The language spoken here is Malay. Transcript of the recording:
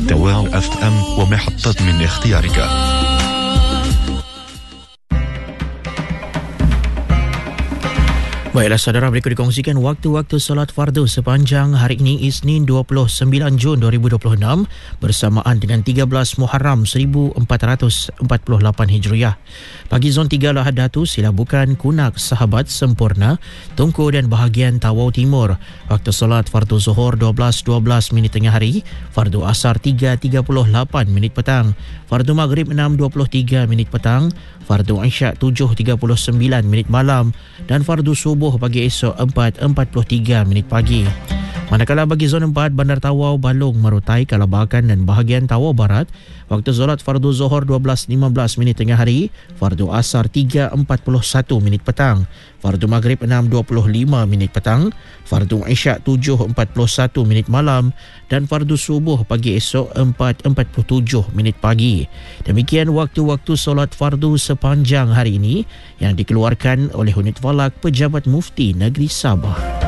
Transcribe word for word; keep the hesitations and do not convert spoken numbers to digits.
واو اف ام ومحطة من اختيارك. Baiklah saudara, berikut dikongsikan waktu-waktu solat fardu sepanjang hari ini Isnin dua puluh sembilan Jun dua ribu dua puluh enam bersamaan dengan tiga belas Muharram seribu empat ratus empat puluh lapan Hijriah. Bagi zon tiga Lahad Datu, Silabukan, Kunak, Sahabat, Sempurna, Tungku dan bahagian Tawau Timur. Waktu solat fardu Zuhur dua belas dua belas minit tengah hari, fardu Asar tiga tiga puluh lapan minit petang, fardu Maghrib enam dua puluh tiga minit petang, fardu Isyak tujuh tiga puluh sembilan minit malam dan fardu Subuh pagi esok empat empat puluh tiga minit pagi. Manakala bagi zon empat, Bandar Tawau, Balong, Marutai, Kalabakan dan bahagian Tawau Barat, waktu solat fardu Zuhur dua belas lima belas minit tengah hari, fardu Asar tiga empat puluh satu minit petang, fardu Maghrib enam dua puluh lima minit petang, fardu Isyak tujuh empat puluh satu minit malam dan fardu Subuh pagi esok empat empat puluh tujuh minit pagi. Demikian waktu-waktu solat fardu sepanjang hari ini yang dikeluarkan oleh Unit Falak Pejabat Mufti Negeri Sabah.